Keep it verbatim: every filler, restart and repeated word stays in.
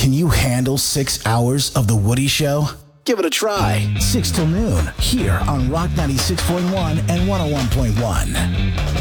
Can you handle six hours of The Woody Show? Give it a try. six till noon, here on Rock ninety-six point one and one oh one point one.